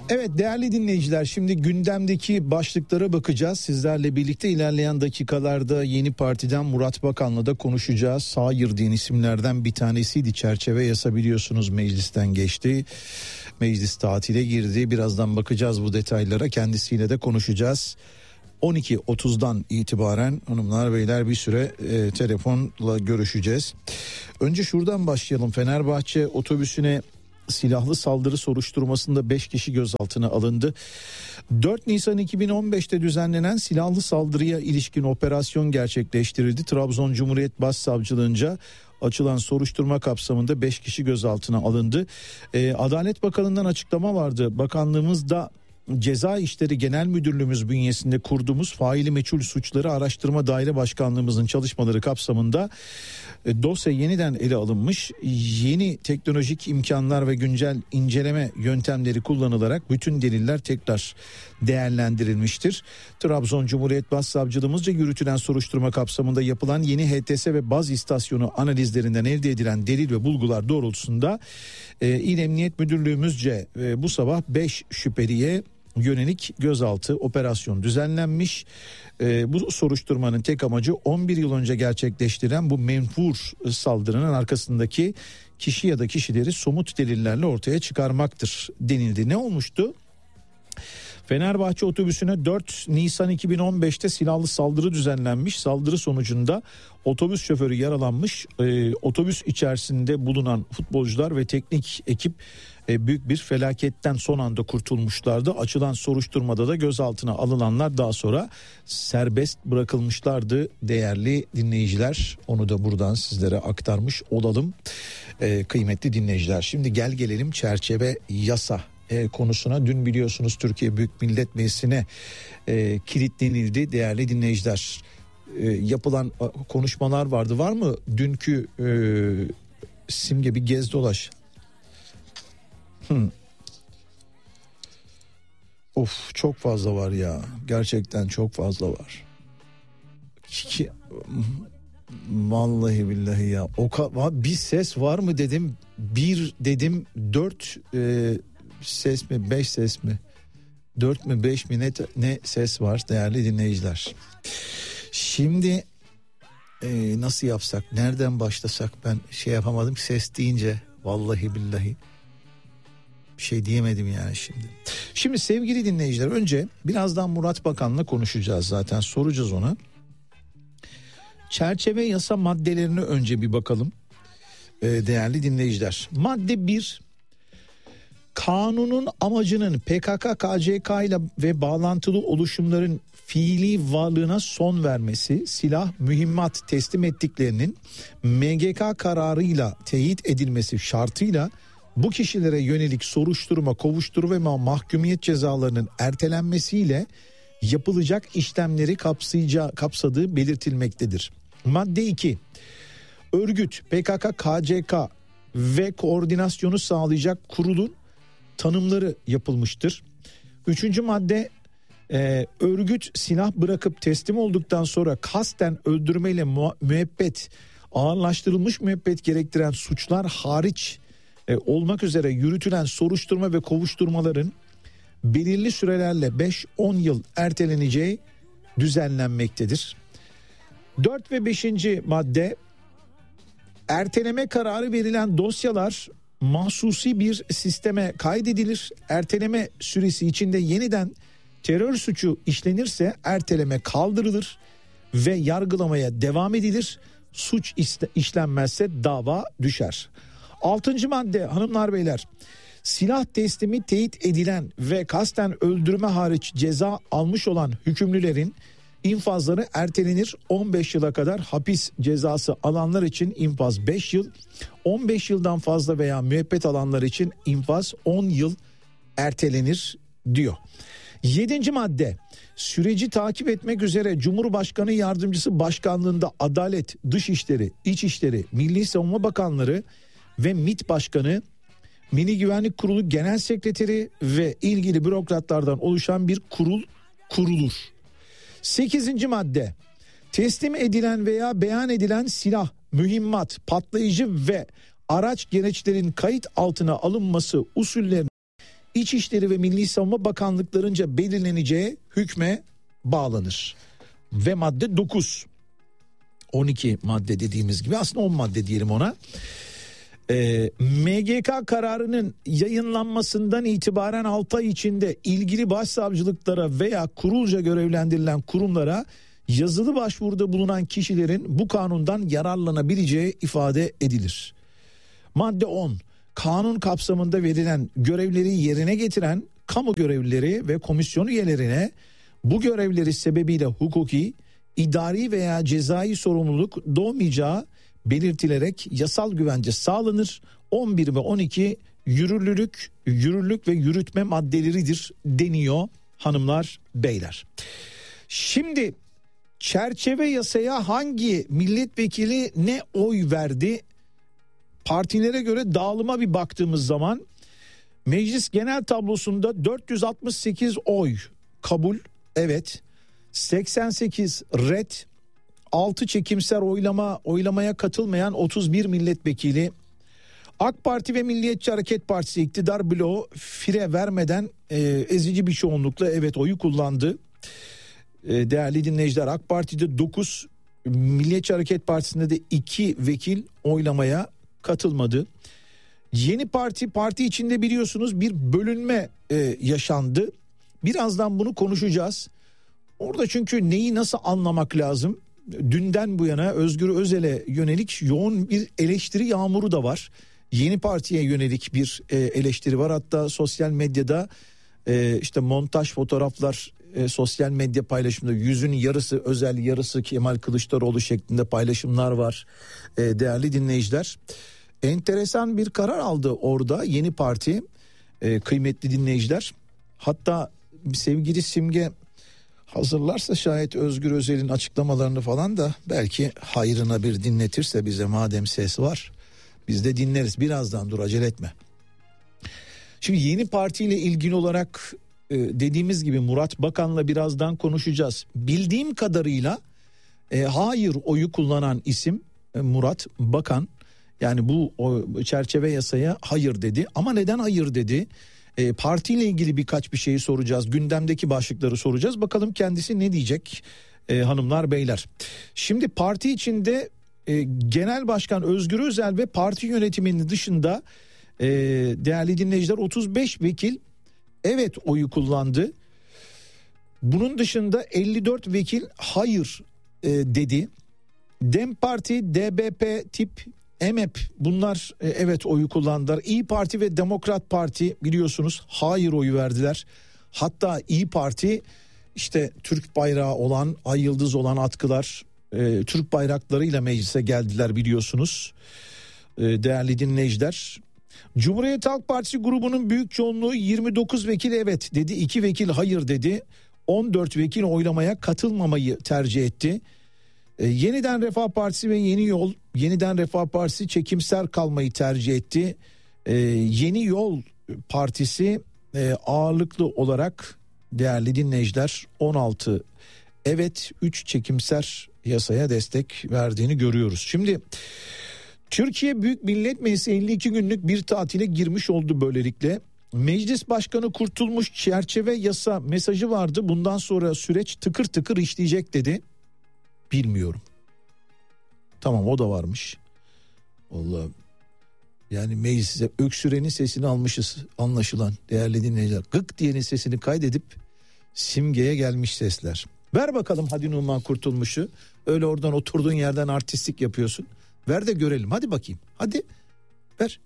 Evet değerli dinleyiciler, şimdi gündemdeki başlıklara bakacağız. Sizlerle birlikte ilerleyen dakikalarda yeni partiden Murat Bakan'la da konuşacağız. Sayırdiğin isimlerden bir tanesiydi. Çerçeve yasa biliyorsunuz meclisten geçti. Meclis tatile girdi. Birazdan bakacağız bu detaylara, kendisiyle de konuşacağız. 12.30'dan itibaren hanımlar beyler bir süre telefonla görüşeceğiz. Önce şuradan başlayalım. Fenerbahçe otobüsüne silahlı saldırı soruşturmasında 5 kişi gözaltına alındı. 4 Nisan 2015'te düzenlenen silahlı saldırıya ilişkin operasyon gerçekleştirildi. Trabzon Cumhuriyet Başsavcılığınca açılan soruşturma kapsamında 5 kişi gözaltına alındı. Adalet Bakanı'ndan açıklama vardı. Bakanlığımızda Ceza İşleri Genel Müdürlüğümüz bünyesinde kurduğumuz faili meçhul suçları araştırma daire başkanlığımızın çalışmaları kapsamında dosya yeniden ele alınmış. Yeni teknolojik imkanlar ve güncel inceleme yöntemleri kullanılarak bütün deliller tekrar değerlendirilmiştir. Trabzon Cumhuriyet Başsavcılığımızca yürütülen soruşturma kapsamında yapılan yeni HTS ve baz istasyonu analizlerinden elde edilen delil ve bulgular doğrultusunda İl Emniyet Müdürlüğümüzce bu sabah 5 şüpheliye yönelik gözaltı operasyonu düzenlenmiş. Bu soruşturmanın tek amacı 11 yıl önce gerçekleştirilen bu menfur saldırının arkasındaki kişi ya da kişileri somut delillerle ortaya çıkarmaktır denildi. Ne olmuştu? Fenerbahçe otobüsüne 4 Nisan 2015'te silahlı saldırı düzenlenmiş. Saldırı sonucunda otobüs şoförü yaralanmış. Otobüs içerisinde bulunan futbolcular ve teknik ekip büyük bir felaketten son anda kurtulmuşlardı. Açılan soruşturmada da gözaltına alınanlar daha sonra serbest bırakılmışlardı değerli dinleyiciler. Onu da buradan sizlere aktarmış olalım kıymetli dinleyiciler. Şimdi gelelim çerçeve yasa konusuna. Dün biliyorsunuz Türkiye Büyük Millet Meclisi'ne kilitlenildi değerli dinleyiciler. Yapılan konuşmalar vardı. Var mı dünkü Simge, bir gez dolaş. Of, çok fazla var ya, gerçekten çok fazla var. Vallahi billahi ya, bir ses var mı dedim, bir dedim, 4 ses mi 5 ses mi, 4 mü 5 mi ne ses var değerli dinleyiciler. Şimdi nasıl yapsak, nereden başlasak, ben yapamadım ses deyince, vallahi billahi bir şey diyemedim yani şimdi. Şimdi sevgili dinleyiciler, önce birazdan Murat Bakan'la konuşacağız, zaten soracağız ona. Çerçeve yasa maddelerine önce bir bakalım değerli dinleyiciler. Madde 1, kanunun amacının PKK, KCK ile ve bağlantılı oluşumların fiili varlığına son vermesi, silah, mühimmat teslim ettiklerinin MGK kararıyla teyit edilmesi şartıyla bu kişilere yönelik soruşturma, kovuşturma ve mahkumiyet cezalarının ertelenmesiyle yapılacak işlemleri kapsadığı belirtilmektedir. Madde 2, örgüt, PKK, KCK ve koordinasyonu sağlayacak kurulun tanımları yapılmıştır. 3. madde, örgüt silah bırakıp teslim olduktan sonra kasten öldürmeyle müebbet, ağırlaştırılmış müebbet gerektiren suçlar hariç olmak üzere yürütülen soruşturma ve kovuşturmaların belirli sürelerle 5-10 yıl erteleneceği düzenlenmektedir. 4 ve 5. madde, erteleme kararı verilen dosyalar mahsusi bir sisteme kaydedilir. Erteleme süresi içinde yeniden terör suçu işlenirse erteleme kaldırılır ve yargılamaya devam edilir. Suç işlenmezse dava düşer. 6. madde hanımlar beyler, silah teslimi teyit edilen ve kasten öldürme hariç ceza almış olan hükümlülerin infazları ertelenir. 15 yıla kadar hapis cezası alanlar için infaz 5 yıl, 15 yıldan fazla veya müebbet alanlar için infaz 10 yıl ertelenir diyor. 7. madde, süreci takip etmek üzere Cumhurbaşkanı Yardımcısı Başkanlığında Adalet, Dışişleri, İçişleri, Milli Savunma Bakanları ve MİT Başkanı, Milli Güvenlik Kurulu Genel Sekreteri ve ilgili bürokratlardan oluşan bir kurul kurulur. 8. madde, teslim edilen veya beyan edilen silah, mühimmat, patlayıcı ve araç gereçlerin kayıt altına alınması usullerine İçişleri ve Milli Savunma Bakanlıklarınca belirleneceği hükme bağlanır. Ve madde 9. 12 madde dediğimiz gibi, aslında 10 madde diyelim ona. MGK kararının yayınlanmasından itibaren 6 ay içinde ilgili başsavcılıklara veya kurulca görevlendirilen kurumlara yazılı başvuruda bulunan kişilerin bu kanundan yararlanabileceği ifade edilir. Madde 10. Kanun kapsamında verilen görevleri yerine getiren kamu görevlileri ve komisyon üyelerine bu görevleri sebebiyle hukuki, idari veya cezai sorumluluk doğmayacağı belirtilerek yasal güvence sağlanır. 11 ve 12 yürürlük ve yürütme maddeleridir deniyor hanımlar, beyler. Şimdi çerçeve yasaya hangi milletvekili ne oy verdi? Partilere göre dağılıma bir baktığımız zaman meclis genel tablosunda 468 oy kabul, evet, 88 red, 6 çekimser oylamaya katılmayan 31 milletvekili. AK Parti ve Milliyetçi Hareket Partisi iktidar bloğu fire vermeden ezici bir çoğunlukla evet oyu kullandı. Değerli dinleyiciler, AK Parti'de 9, Milliyetçi Hareket Partisi'nde de 2 vekil oylamaya katılmadı. Yeni parti içinde biliyorsunuz bir bölünme yaşandı. Birazdan bunu konuşacağız. Orada çünkü neyi nasıl anlamak lazım? Dünden bu yana Özgür Özel'e yönelik yoğun bir eleştiri yağmuru da var. Yeni Parti'ye yönelik bir eleştiri var. Hatta sosyal medyada işte montaj fotoğraflar sosyal medya paylaşımında, yüzün yarısı Özel, yarısı Kemal Kılıçdaroğlu şeklinde paylaşımlar var. Değerli dinleyiciler, enteresan bir karar aldı orada Yeni Parti, kıymetli dinleyiciler. Hatta sevgili Simge hazırlarsa şayet Özgür Özel'in açıklamalarını falan da belki hayrına bir dinletirse bize, madem ses var biz de dinleriz. Birazdan, dur acele etme. Şimdi Yeni Parti ile ilgili olarak dediğimiz gibi Murat Bakan'la birazdan konuşacağız. Bildiğim kadarıyla hayır oyu kullanan isim Murat Bakan. Yani bu çerçeve yasaya hayır dedi. Ama neden hayır dedi? Partiyle ilgili birkaç bir şeyi soracağız. Gündemdeki başlıkları soracağız. Bakalım kendisi ne diyecek hanımlar beyler. Şimdi parti içinde Genel Başkan Özgür Özel ve parti yönetiminin dışında değerli dinleyiciler 35 vekil evet oyu kullandı. Bunun dışında 54 vekil hayır dedi. DEM Parti, DBP, TİP, EMEP bunlar evet oyu kullandılar. İyi Parti ve Demokrat Parti biliyorsunuz hayır oyu verdiler. Hatta İyi Parti işte Türk bayrağı olan, ay yıldız olan atkılar, Türk bayraklarıyla meclise geldiler biliyorsunuz. Değerli dinleyiciler, Cumhuriyet Halk Partisi grubunun büyük çoğunluğu 29 vekil evet dedi, 2 vekil hayır dedi. 14 vekil oylamaya katılmamayı tercih etti. Yeniden Refah Partisi ve Yeniden Refah Partisi çekimser kalmayı tercih etti. Yeni Yol Partisi ağırlıklı olarak değerli dinleyiciler 16 evet 3 çekimser yasaya destek verdiğini görüyoruz. Şimdi Türkiye Büyük Millet Meclisi 52 günlük bir tatile girmiş oldu böylelikle. Meclis Başkanı Kurtulmuş çerçeve yasa mesajı vardı. Bundan sonra süreç tıkır tıkır işleyecek dedi. Bilmiyorum. Tamam, o da varmış. Vallahi yani meclise öksürenin sesini almışız anlaşılan değerli dinleyiciler. Gık diyenin sesini kaydedip Simge'ye gelmiş sesler. Ver bakalım hadi Numan Kurtulmuş'u. Öyle oradan oturduğun yerden artistlik yapıyorsun. Ver de görelim, hadi bakayım. Hadi ver.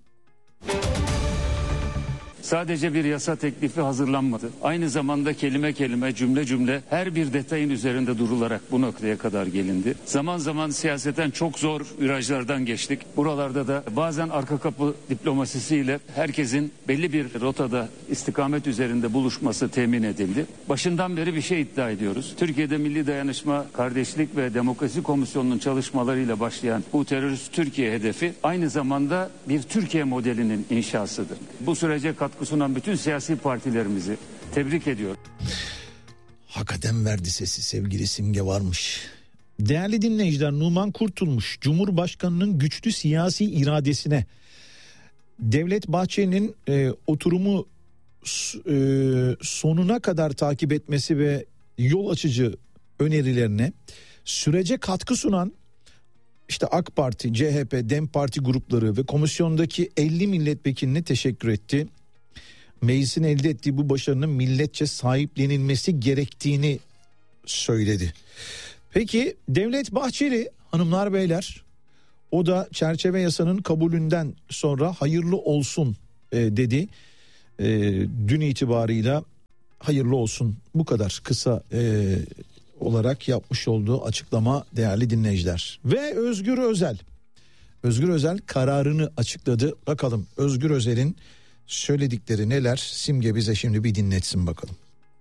Sadece bir yasa teklifi hazırlanmadı. Aynı zamanda kelime kelime, cümle cümle her bir detayın üzerinde durularak bu noktaya kadar gelindi. Zaman zaman siyaseten çok zor virajlardan geçtik. Buralarda da bazen arka kapı diplomasisiyle herkesin belli bir rotada, istikamet üzerinde buluşması temin edildi. Başından beri bir şey iddia ediyoruz. Türkiye'de Milli Dayanışma, Kardeşlik ve Demokrasi Komisyonu'nun çalışmalarıyla başlayan bu terörist Türkiye hedefi aynı zamanda bir Türkiye modelinin inşasıdır. Bu sürece katkı sunan bütün siyasi partilerimizi tebrik ediyorum. Hakikaten verdi sesi, sevgili Simge varmış. Değerli dinleyiciler, Numan Kurtulmuş Cumhurbaşkanı'nın güçlü siyasi iradesine, Devlet Bahçeli'nin oturumu sonuna kadar takip etmesi ve yol açıcı önerilerine sürece katkı sunan işte AK Parti, CHP, DEM Parti grupları ve komisyondaki 50 milletvekiline teşekkür etti. Meclisin elde ettiği bu başarının milletçe sahiplenilmesi gerektiğini söyledi. Peki Devlet Bahçeli, hanımlar beyler, o da çerçeve yasanın kabulünden sonra hayırlı olsun dedi. Dün itibarıyla hayırlı olsun, bu kadar kısa olarak yapmış olduğu açıklama değerli dinleyiciler. Ve Özgür Özel kararını açıkladı. Bakalım Özgür Özel'in söyledikleri neler? Simge bize şimdi bir dinletsin bakalım.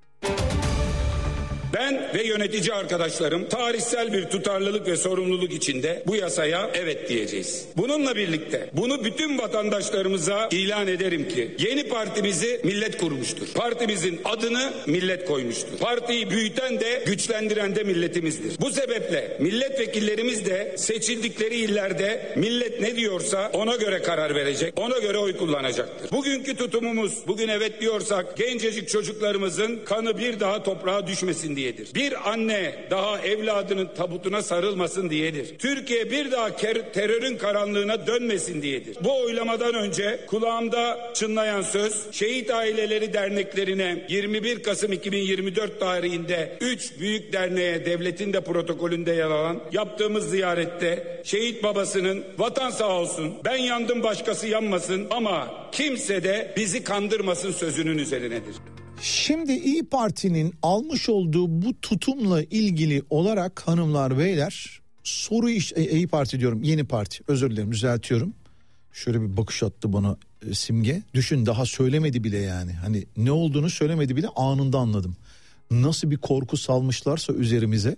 Ben ve yönetici arkadaşlarım tarihsel bir tutarlılık ve sorumluluk içinde bu yasaya evet diyeceğiz. Bununla birlikte bunu bütün vatandaşlarımıza ilan ederim ki yeni partimizi millet kurmuştur. Partimizin adını millet koymuştur. Partiyi büyüten de güçlendiren de milletimizdir. Bu sebeple milletvekillerimiz de seçildikleri illerde millet ne diyorsa ona göre karar verecek, ona göre oy kullanacaktır. Bugünkü tutumumuz, bugün evet diyorsak gencecik çocuklarımızın kanı bir daha toprağa düşmesin diyedir. Bir anne daha evladının tabutuna sarılmasın diyedir. Türkiye bir daha terörün karanlığına dönmesin diyedir. Bu oylamadan önce kulağımda çınlayan söz, Şehit Aileleri Derneklerine 21 Kasım 2024 tarihinde 3 büyük derneğe devletin de protokolünde yer alan yaptığımız ziyarette şehit babasının vatan sağ olsun, ben yandım başkası yanmasın ama kimse de bizi kandırmasın sözünün üzerinedir. Şimdi İYİ Parti'nin almış olduğu bu tutumla ilgili olarak hanımlar beyler İYİ Parti diyorum, Yeni Parti, özür dilerim, düzeltiyorum. Şöyle bir bakış attı bana Simge. Düşün, daha söylemedi bile yani. Hani ne olduğunu söylemedi bile, anında anladım. Nasıl bir korku salmışlarsa üzerimize.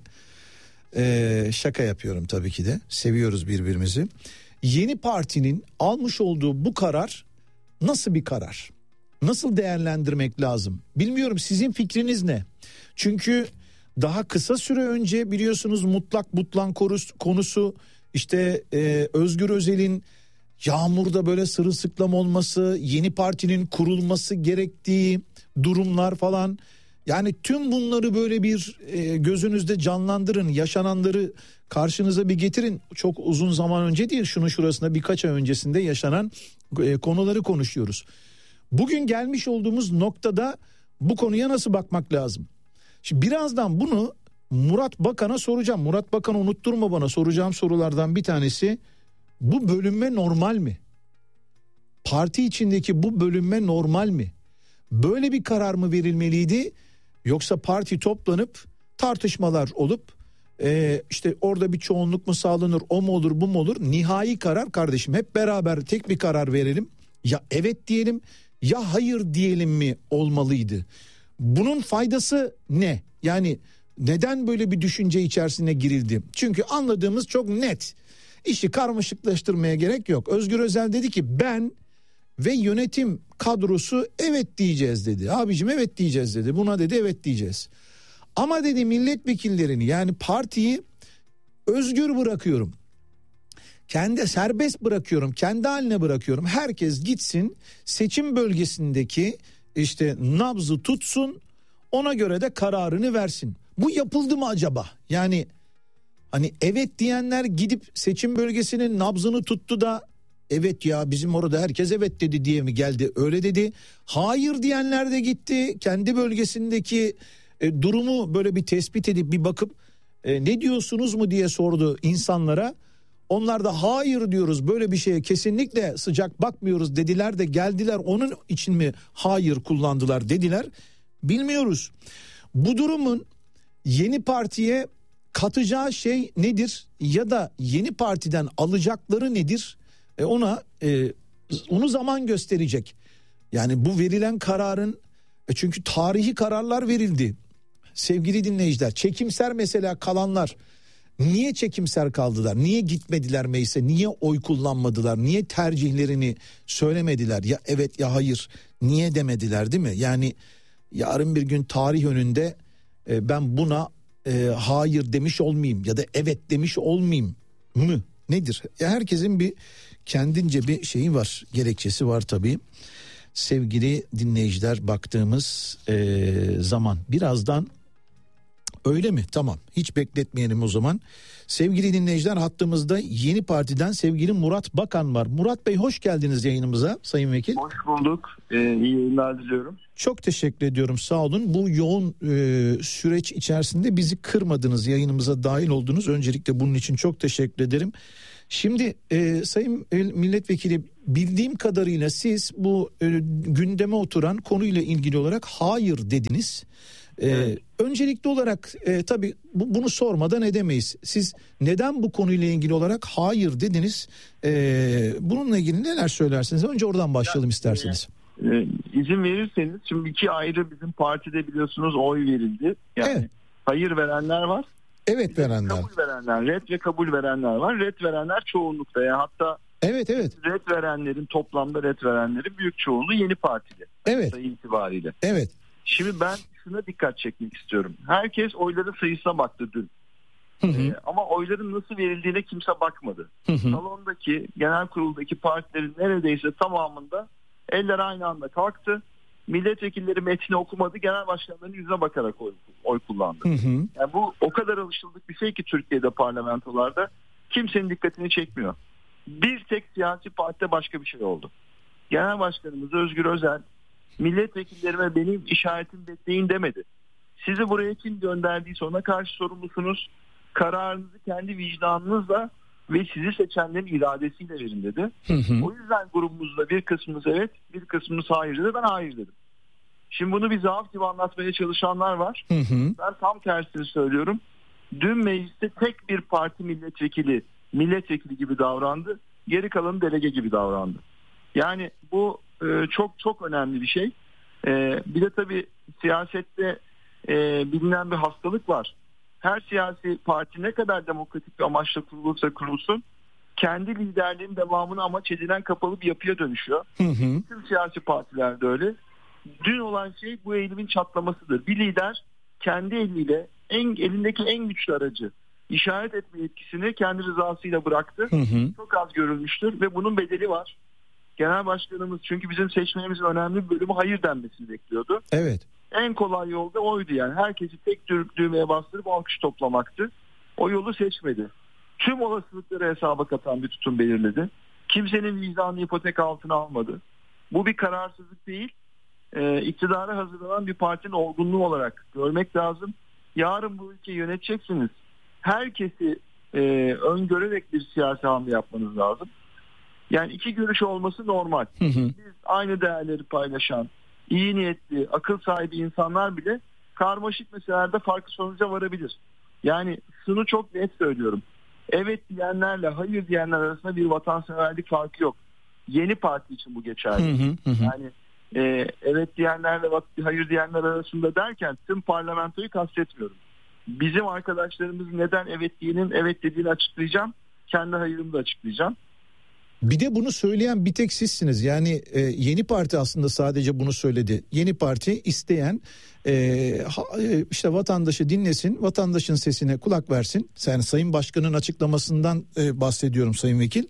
Şaka yapıyorum tabii ki de. Seviyoruz birbirimizi. Yeni Parti'nin almış olduğu bu karar nasıl bir karar? Nasıl değerlendirmek lazım? Bilmiyorum, sizin fikriniz ne? Çünkü daha kısa süre önce biliyorsunuz mutlak butlan konusu, işte Özgür Özel'in yağmurda böyle sırılsıklam olması, Yeni Parti'nin kurulması gerektiği durumlar falan. Yani tüm bunları böyle bir gözünüzde canlandırın, yaşananları karşınıza bir getirin. Çok uzun zaman önce değil, şunun şurasında birkaç ay öncesinde yaşanan konuları konuşuyoruz. Bugün gelmiş olduğumuz noktada bu konuya nasıl bakmak lazım? Şimdi birazdan bunu Murat Bakan'a soracağım. Murat Bakan, unutturma bana, soracağım sorulardan bir tanesi, bu bölünme normal mi? Parti içindeki bu bölünme normal mi? Böyle bir karar mı verilmeliydi? Yoksa parti toplanıp tartışmalar olup işte orada bir çoğunluk mu sağlanır, o mu olur, bu mu olur? Nihai karar kardeşim hep beraber tek bir karar verelim. Ya evet diyelim ya hayır diyelim mi olmalıydı? Bunun faydası ne? Yani neden böyle bir düşünce içerisine girildi? Çünkü anladığımız çok net. İşi karmaşıklaştırmaya gerek yok. Özgür Özel dedi ki ben ve yönetim kadrosu evet diyeceğiz dedi. Abicim evet diyeceğiz dedi. Buna dedi evet diyeceğiz. Ama dedi milletvekillerini, yani partiyi özgür bırakıyorum. Serbest bırakıyorum, kendi haline bırakıyorum. Herkes gitsin seçim bölgesindeki işte nabzı tutsun, ona göre de kararını versin. Bu yapıldı mı acaba? Yani hani evet diyenler gidip seçim bölgesinin nabzını tuttu da evet ya bizim orada herkes evet dedi diye mi geldi, öyle dedi. Hayır diyenler de gitti kendi bölgesindeki durumu böyle bir tespit edip bir bakıp ne diyorsunuz mu diye sordu insanlara. Onlar da hayır diyoruz, böyle bir şeye kesinlikle sıcak bakmıyoruz dediler de geldiler, onun için mi hayır kullandılar dediler, bilmiyoruz. Bu durumun Yeni Parti'ye katacağı şey nedir ya da Yeni Parti'den alacakları nedir? Onu zaman gösterecek. Yani bu verilen kararın, çünkü tarihi kararlar verildi. Sevgili dinleyiciler, çekimser mesela kalanlar niye çekimser kaldılar? Niye gitmediler meclise? Niye oy kullanmadılar? Niye tercihlerini söylemediler? Ya evet ya hayır niye demediler, değil mi? Yani yarın bir gün tarih önünde ben buna hayır demiş olmayayım ya da evet demiş olmayayım mı? Nedir? Ya herkesin bir kendince bir şeyi var, gerekçesi var tabii. sevgili dinleyiciler baktığımız zaman. Birazdan öyle mi? Tamam, hiç bekletmeyelim o zaman. Sevgili dinleyiciler, hattımızda Yeni Parti'den sevgili Murat Bakan var. Murat Bey, hoş geldiniz yayınımıza Sayın Vekil. Hoş bulduk. İyi yayınlar diliyorum. Çok teşekkür ediyorum, sağ olun. Bu yoğun süreç içerisinde bizi kırmadınız, yayınımıza dahil oldunuz. Öncelikle bunun için çok teşekkür ederim. Şimdi Sayın Milletvekili, bildiğim kadarıyla siz bu gündeme oturan konuyla ilgili olarak hayır dediniz. Evet. Öncelikli olarak tabii bunu sormadan edemeyiz. Siz neden bu konuyla ilgili olarak hayır dediniz? Bununla ilgili neler söylersiniz? Önce oradan başlayalım isterseniz. İzin verirseniz, şimdi 2 ayrı bizim partide biliyorsunuz oy verildi. Yani evet. Hayır verenler var. Evet, verenler. Kabul verenler, red ve kabul verenler var. Red verenler çoğunlukta, yani hatta evet. Red verenlerin, toplamda red verenlerin büyük çoğunluğu Yeni Parti'de. Evet. Sayı itibariyle. Evet. Şimdi ben şuna dikkat çekmek istiyorum. Herkes oyların sayısına baktı dün. Ama oyların nasıl verildiğine kimse bakmadı. Salondaki, genel kuruldaki partilerin neredeyse tamamında eller aynı anda kalktı. Milletvekilleri metni okumadı. Genel başkanların yüzüne bakarak oy kullandı. Yani bu o kadar alışıldık bir şey ki Türkiye'de parlamentolarda kimsenin dikkatini çekmiyor. Bir tek siyasi partide başka bir şey oldu. Genel başkanımız Özgür Özel, milletvekillerime benim işaretim bekleyin demedi. Sizi buraya kim gönderdiyse ona karşı sorumlusunuz. Kararınızı kendi vicdanınızla ve sizi seçenlerin iradesiyle verin dedi. O yüzden grubumuzda bir kısmımız evet, bir kısmımız hayır dedi. Ben hayır dedim. Şimdi bunu bir zaaf gibi anlatmaya çalışanlar var. Ben tam tersini söylüyorum. Dün mecliste tek bir parti milletvekili gibi davrandı. Geri kalanı delege gibi davrandı. Yani bu çok çok önemli bir şey. Bir de tabii siyasette bilinen bir hastalık var. Her siyasi parti ne kadar demokratik bir amaçla kurulursa kurulsun, kendi liderliğinin devamını amaç edinen kapalı bir yapıya dönüşüyor. Tüm siyasi partilerde öyle. Dün olan şey bu eğilimin çatlamasıdır. Bir lider kendi eliyle elindeki en güçlü aracı işaret etme yetkisini kendi rızasıyla bıraktı. Çok az görülmüştür ve bunun bedeli var. Genel başkanımız, çünkü bizim seçmenimizin önemli bir bölümü hayır denmesini bekliyordu. Evet. En kolay yolda oydu yani. Herkesi tek düğmeye bastırıp alkış toplamaktı. O yolu seçmedi. Tüm olasılıkları hesaba katan bir tutum belirledi. Kimsenin vicdanını ipotek altına almadı. Bu bir kararsızlık değil. İktidara hazırlanan bir partinin olgunluğu olarak görmek lazım. Yarın bu ülkeyi yöneteceksiniz. Herkesi öngörerek bir siyasi hamle yapmanız lazım. Yani iki görüş olması normal. Biz aynı değerleri paylaşan, iyi niyetli, akıl sahibi insanlar bile karmaşık meselelerde farklı sonuca varabilir. Yani şunu çok net söylüyorum. Evet diyenlerle hayır diyenler arasında bir vatanseverlik farkı yok. Yeni Parti için bu geçerli. Yani evet diyenlerle hayır diyenler arasında derken tüm parlamentoyu kastetmiyorum. Bizim arkadaşlarımız neden evet dediğini açıklayacağım. Kendi hayırımı da açıklayacağım. Bir de bunu söyleyen bir tek sizsiniz. Yani Yeni Parti aslında sadece bunu söyledi. Yeni Parti isteyen işte vatandaşı dinlesin, vatandaşın sesine kulak versin. Sayın Başkan'ın açıklamasından bahsediyorum Sayın Vekil.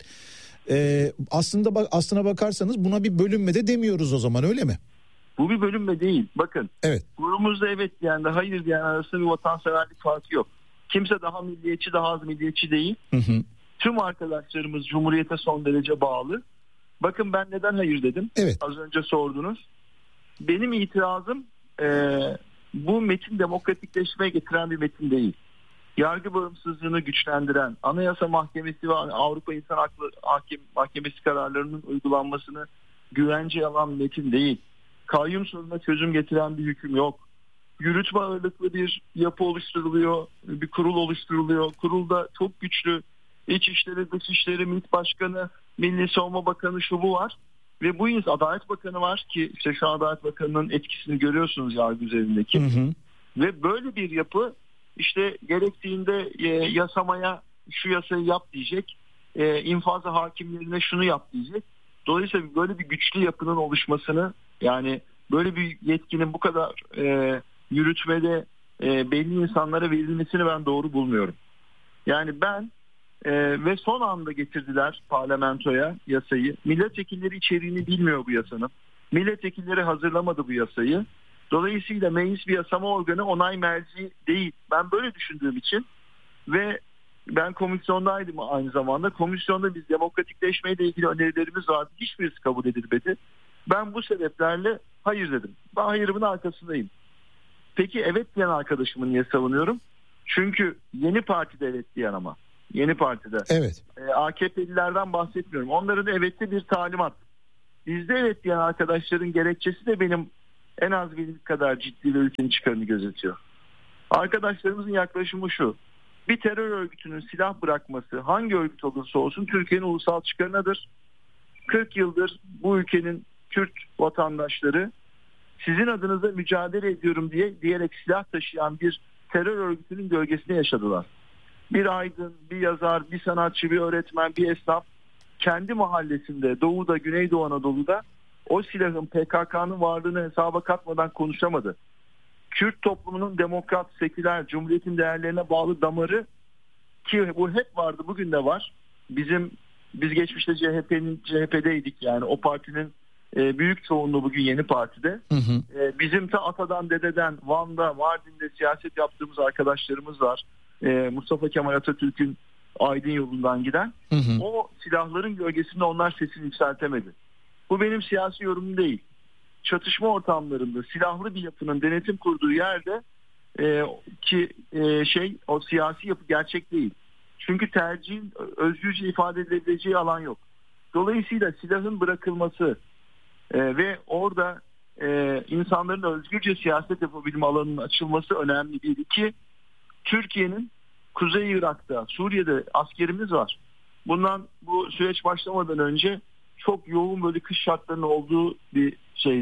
Aslına bakarsanız buna bir bölünme de demiyoruz o zaman, öyle mi? Bu bir bölünme değil. Bakın, evet. Grubumuzda evet diyen de hayır diyen arasında bir vatanseverlik farkı yok. Kimse daha milliyetçi, daha az milliyetçi değil. Tüm arkadaşlarımız Cumhuriyete son derece bağlı. Bakın ben neden hayır dedim? Evet. Az önce sordunuz. Benim itirazım bu metin demokratikleşmeye getiren bir metin değil. Yargı bağımsızlığını güçlendiren, Anayasa Mahkemesi ve Avrupa İnsan Hakları Mahkemesi kararlarının uygulanmasını güvenceye alan metin değil. Kayyum sorununa çözüm getiren bir hüküm yok. Yürütme ağırlıklı bir yapı oluşturuluyor, bir kurul oluşturuluyor. Kurulda çok güçlü İçişleri, Dışişleri, MİT Başkanı, Milli Savunma Bakanı şu bu var. Ve bu Adalet Bakanı var ki işte şu Adalet Bakanı'nın etkisini görüyorsunuz yargı üzerindeki. Ve böyle bir yapı işte gerektiğinde yasamaya şu yasayı yap diyecek. İnfazı hakimlerine şunu yap diyecek. Dolayısıyla böyle bir güçlü yapının oluşmasını, yani böyle bir yetkinin bu kadar yürütmede belli insanlara verilmesini ben doğru bulmuyorum. Yani ben ve son anda getirdiler parlamentoya yasayı. Milletvekilleri içeriğini bilmiyor bu yasanın. Milletvekilleri hazırlamadı bu yasayı. Dolayısıyla meclis bir yasama organı, onay merci değil. Ben böyle düşündüğüm için ve ben komisyondaydım aynı zamanda. Komisyonda biz demokratikleşmeyle ilgili önerilerimiz vardı. Hiçbirisi kabul edilmedi. Ben bu sebeplerle hayır dedim. Ben hayırımın arkasındayım. Peki evet diyen arkadaşımı niye savunuyorum? Çünkü Yeni Parti'de evet diyen ama. Yeni Parti'de. Evet. AKP'lilerden bahsetmiyorum. Onların evetli bir talimat. Bizde evet diyen arkadaşların gerekçesi de benim en az benim kadar ciddi ve ülkenin çıkarını gözetiyor. Arkadaşlarımızın yaklaşımı şu. Bir terör örgütünün silah bırakması hangi örgüt olursa olsun Türkiye'nin ulusal çıkarınadır. 40 yıldır bu ülkenin Kürt vatandaşları sizin adınıza mücadele ediyorum diyerek silah taşıyan bir terör örgütünün gölgesinde yaşadılar. Bir aydın, bir yazar, bir sanatçı, bir öğretmen, bir esnaf kendi mahallesinde Doğu'da, Güneydoğu Anadolu'da o silahın PKK'nın varlığını hesaba katmadan konuşamadı. Kürt toplumunun demokrat, seküler, cumhuriyetin değerlerine bağlı damarı, ki bu hep vardı, bugün de var. Biz geçmişte CHP'deydik, yani o partinin büyük çoğunluğu bugün Yeni Parti'de. Hı hı. Bizim de atadan dededen Van'da, Mardin'de siyaset yaptığımız arkadaşlarımız var. Mustafa Kemal Atatürk'ün Aydın yolundan giden. Hı hı. O silahların gölgesinde onlar sesini yükseltemedi. Bu benim siyasi yorumum değil. Çatışma ortamlarında silahlı bir yapının denetim kurduğu yerde o siyasi yapı gerçek değil. Çünkü tercihin özgürce ifade edilebileceği alan yok. Dolayısıyla silahın bırakılması ve orada insanların özgürce siyaset yapabilme alanının açılması önemli. Bir. İki, Türkiye'nin Kuzey Irak'ta, Suriye'de askerimiz var. Bu süreç başlamadan önce çok yoğun böyle kış şartlarının olduğu bir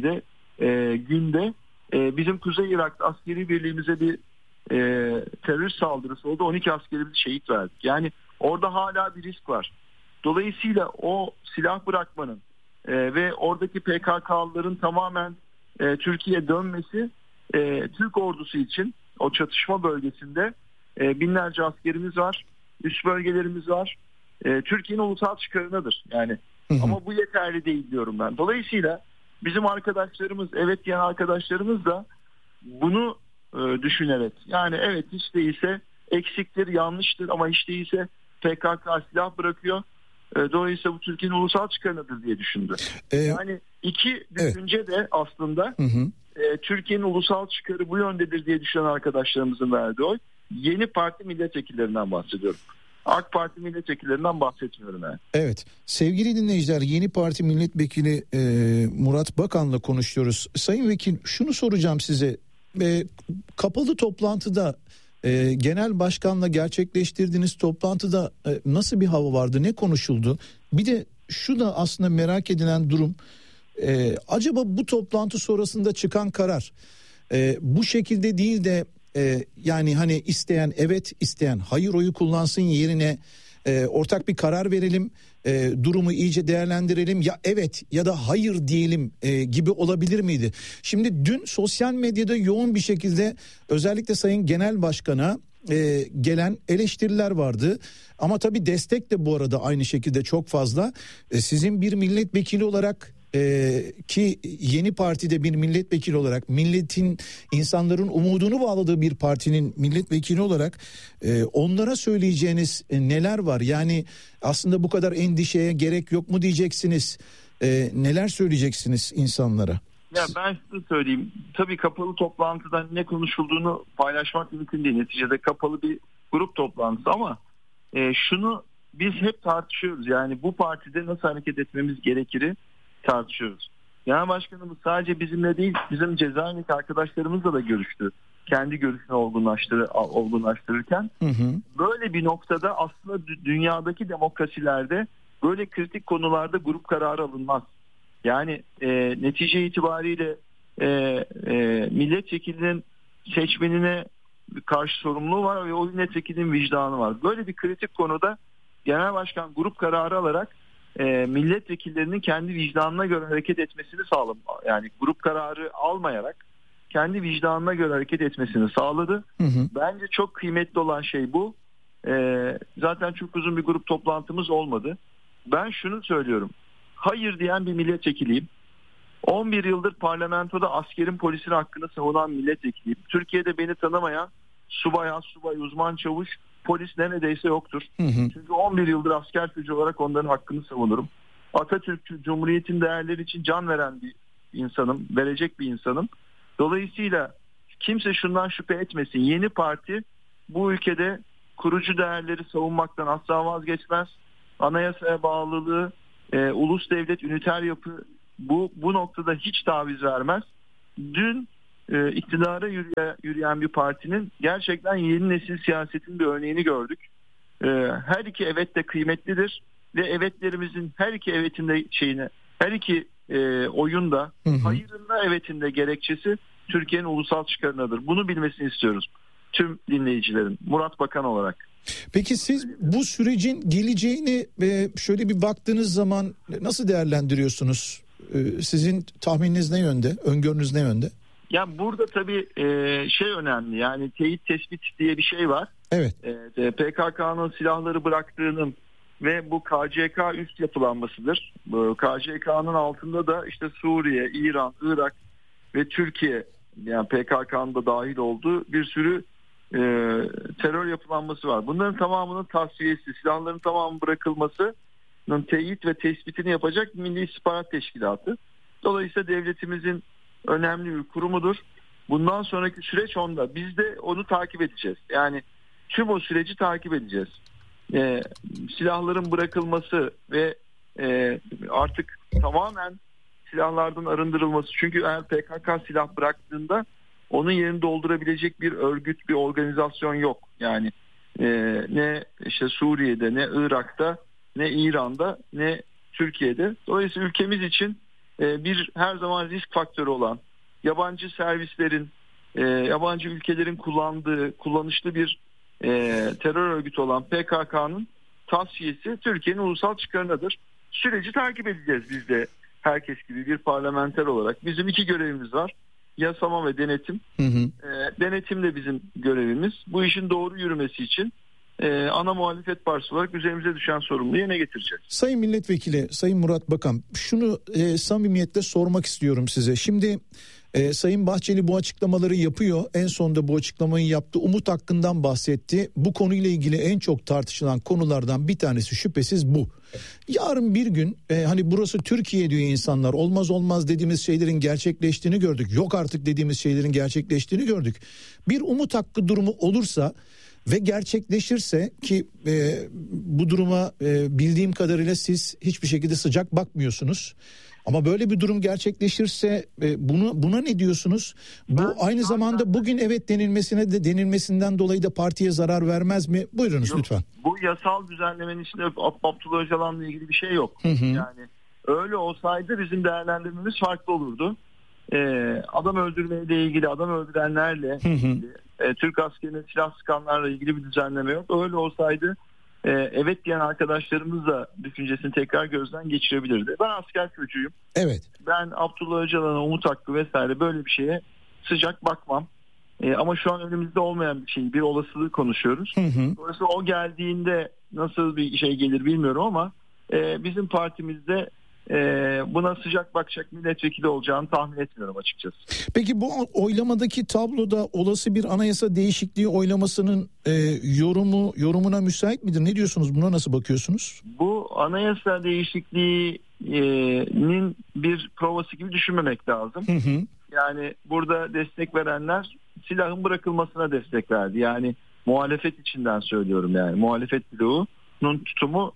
günde bizim Kuzey Irak'ta askeri birliğimize bir terörist saldırısı oldu. 12 askerimizi şehit verdik. Yani orada hala bir risk var. Dolayısıyla o silah bırakmanın ve oradaki PKK'lıların tamamen Türkiye'ye dönmesi Türk ordusu için o çatışma bölgesinde binlerce askerimiz var, üst bölgelerimiz var. Türkiye'nin ulusal çıkarınadır. Yani ama bu yeterli değil diyorum ben. Dolayısıyla bizim arkadaşlarımız, evet diyen arkadaşlarımız da bunu düşünerek, yani evet hiç değilse eksiktir, yanlıştır ama hiç değilse PKK silah bırakıyor. Dolayısıyla bu Türkiye'nin ulusal çıkarınadır diye düşündü. Yani iki düşünce de aslında Türkiye'nin ulusal çıkarı bu yöndedir diye düşünen arkadaşlarımızın verdiği oy. Yeni Parti milletvekillerinden bahsediyorum. AK Parti milletvekillerinden bahsetmiyorum yani. Evet, sevgili dinleyiciler, Yeni Parti milletvekili Murat Bakan'la konuşuyoruz. Sayın Vekil, şunu soracağım size. Kapalı toplantıda genel başkanla gerçekleştirdiğiniz toplantıda nasıl bir hava vardı, ne konuşuldu? Bir de şu da aslında merak edilen durum, acaba bu toplantı sonrasında çıkan karar bu şekilde değil de yani hani isteyen evet, isteyen hayır oyu kullansın yerine ortak bir karar verelim, durumu iyice değerlendirelim, ya evet ya da hayır diyelim gibi olabilir miydi? Şimdi dün sosyal medyada yoğun bir şekilde özellikle Sayın Genel Başkan'a gelen eleştiriler vardı. Ama tabii destek de bu arada aynı şekilde çok fazla. Sizin bir milletvekili olarak ki Yeni Parti'de bir milletvekili olarak, milletin, insanların umudunu bağladığı bir partinin milletvekili olarak onlara söyleyeceğiniz neler var? Yani aslında bu kadar endişeye gerek yok mu diyeceksiniz? Neler söyleyeceksiniz insanlara? Ya ben size söyleyeyim. Tabii kapalı toplantıda ne konuşulduğunu paylaşmak mümkün değil. Neticede kapalı bir grup toplantısı ama şunu biz hep tartışıyoruz. Yani bu partide nasıl hareket etmemiz gerekir tartışıyoruz. Genel Başkanımız sadece bizimle değil, bizim cezaevindeki arkadaşlarımızla da görüştü. Kendi görüşünü olgunlaştırırken. Böyle bir noktada aslında dünyadaki demokrasilerde böyle kritik konularda grup kararı alınmaz. Yani netice itibariyle milletvekilinin seçmenine karşı sorumluluğu var ve o milletvekilinin vicdanı var. Böyle bir kritik konuda Genel Başkan grup kararı alarak milletvekillerinin kendi vicdanına göre hareket etmesini sağladı. Yani grup kararı almayarak kendi vicdanına göre hareket etmesini sağladı. Bence çok kıymetli olan şey bu. Zaten çok uzun bir grup toplantımız olmadı. Ben şunu söylüyorum. Hayır diyen bir milletvekiliyim. 11 yıldır parlamentoda askerin polisin hakkını savunan milletvekiliyim. Türkiye'de beni tanımayan subay, assubay, uzman çavuş, polis neredeyse yoktur. Çünkü 11 yıldır asker çocuğu olarak onların hakkını savunurum. Atatürk'ü, Cumhuriyet'in değerleri için can veren bir insanım, verecek bir insanım. Dolayısıyla kimse şundan şüphe etmesin. Yeni parti bu ülkede kurucu değerleri savunmaktan asla vazgeçmez. Anayasaya bağlılığı, ulus devlet, üniter yapı bu noktada hiç taviz vermez. Dün iktidara yürüyen bir partinin gerçekten yeni nesil siyasetin bir örneğini gördük. Her iki evet de kıymetlidir ve evetlerimizin her iki evetinde her iki oyunda hayırında evetinde gerekçesi Türkiye'nin ulusal çıkarınadır. Bunu bilmesini istiyoruz tüm dinleyicilerin, Murat Bakan olarak. Peki siz bu sürecin geleceğini şöyle bir baktığınız zaman nasıl değerlendiriyorsunuz? Sizin tahmininiz ne yönde? Öngörünüz ne yönde? Ya burada tabii önemli, yani teyit tespit diye bir şey var. Evet. PKK'nın silahları bıraktığının ve bu KCK üst yapılanmasıdır. Bu KCK'nın altında da işte Suriye, İran, Irak ve Türkiye, yani PKK'nın da dahil olduğu bir sürü terör yapılanması var. Bunların tamamının tasfiyesi, silahların tamamının bırakılmasının teyit ve tespitini yapacak Milli İstihbarat Teşkilatı. Dolayısıyla devletimizin önemli bir kurumudur. Bundan sonraki süreç onda. Biz de onu takip edeceğiz. Yani tüm o süreci takip edeceğiz. Silahların bırakılması ve artık tamamen silahlardan arındırılması. Çünkü eğer PKK silah bıraktığında onun yerini doldurabilecek bir örgüt, bir organizasyon yok. Yani ne işte Suriye'de, ne Irak'ta, ne İran'da, ne Türkiye'de. Dolayısıyla ülkemiz için bir her zaman risk faktörü olan, yabancı servislerin, yabancı ülkelerin kullanışlı bir terör örgütü olan PKK'nın tasfiyesi Türkiye'nin ulusal çıkarınadır. Süreci takip edeceğiz biz de, herkes gibi bir parlamenter olarak. Bizim 2 görevimiz var. Yasama ve denetim. Denetim de bizim görevimiz. Bu işin doğru yürümesi için ana muhalefet partisi olarak üzerimize düşen sorumluluğu yerine getireceğiz. Sayın Milletvekili, Sayın Murat Bakan, şunu samimiyetle sormak istiyorum size. Şimdi Sayın Bahçeli bu açıklamaları yapıyor. En sonunda bu açıklamayı yaptı. Umut hakkından bahsetti. Bu konuyla ilgili en çok tartışılan konulardan bir tanesi şüphesiz bu. Yarın bir gün hani burası Türkiye diyor insanlar, olmaz dediğimiz şeylerin gerçekleştiğini gördük. Yok artık dediğimiz şeylerin gerçekleştiğini gördük. Bir umut hakkı durumu olursa ve gerçekleşirse ki bu duruma bildiğim kadarıyla siz hiçbir şekilde sıcak bakmıyorsunuz. Ama böyle bir durum gerçekleşirse buna ne diyorsunuz? Bu aynı zamanda bugün evet denilmesinden dolayı da partiye zarar vermez mi? Buyurunuz yok, lütfen. Bu yasal düzenlemenin içinde Abdullah Öcalan'la ilgili bir şey yok. Yani öyle olsaydı bizim değerlendirmemiz farklı olurdu. Adam öldürmeyle ilgili, adam öldürenlerle ilgili, Türk askerine silah sıkanlarla ilgili bir düzenleme yok. Öyle olsaydı evet diyen arkadaşlarımız da düşüncesini tekrar gözden geçirebilirdi. Ben asker çocuğuyum. Evet. Ben Abdullah Öcalan'a umut hakkı vesaire böyle bir şeye sıcak bakmam. Ama şu an önümüzde olmayan bir şey, bir olasılığı konuşuyoruz. Dolayısıyla o geldiğinde nasıl bir şey gelir bilmiyorum ama bizim partimizde buna sıcak bakacak milletvekili olacağını tahmin etmiyorum açıkçası. Peki bu oylamadaki tabloda olası bir anayasa değişikliği oylamasının yorumuna müsait midir? Ne diyorsunuz? Buna nasıl bakıyorsunuz? Bu anayasa değişikliğinin bir provası gibi düşünmemek lazım. Yani burada destek verenler silahın bırakılmasına destek verdi. Yani muhalefet içinden söylüyorum, yani muhalefet bloğunun tutumu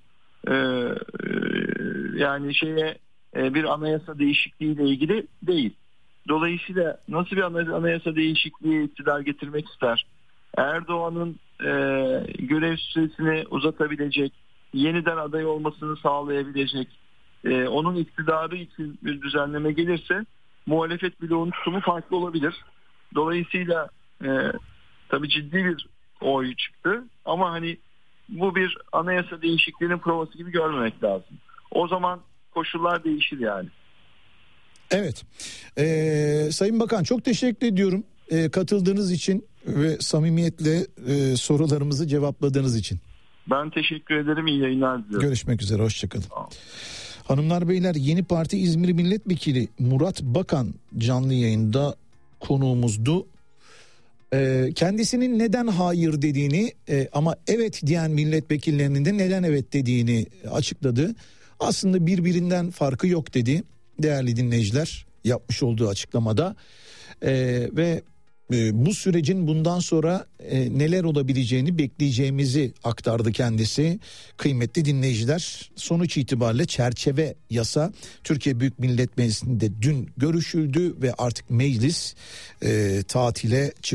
yani bir anayasa değişikliğiyle ilgili değil. Dolayısıyla nasıl bir anayasa değişikliği iktidar getirmek ister? Erdoğan'ın görev süresini uzatabilecek, yeniden aday olmasını sağlayabilecek, onun iktidarı için bir düzenleme gelirse muhalefet bloğunun tutumu farklı olabilir. Dolayısıyla tabii ciddi bir oy çıktı ama hani bu bir anayasa değişikliğinin provası gibi görmemek lazım. O zaman koşullar değişir yani. Evet. Sayın Bakan, çok teşekkür ediyorum katıldığınız için ve samimiyetle sorularımızı cevapladığınız için. Ben teşekkür ederim. İyi yayınlar diliyorum. Görüşmek üzere. Hoşçakalın. Hanımlar beyler, Yeni Parti İzmir Milletvekili Murat Bakan canlı yayında konuğumuzdu. Kendisinin neden hayır dediğini ama evet diyen milletvekillerinin de neden evet dediğini açıkladı. Aslında birbirinden farkı yok dedi değerli dinleyiciler yapmış olduğu açıklamada. Ve bu sürecin bundan sonra neler olabileceğini bekleyeceğimizi aktardı kendisi. Kıymetli dinleyiciler, sonuç itibariyle çerçeve yasa Türkiye Büyük Millet Meclisi'nde dün görüşüldü ve artık meclis tatile çıktı.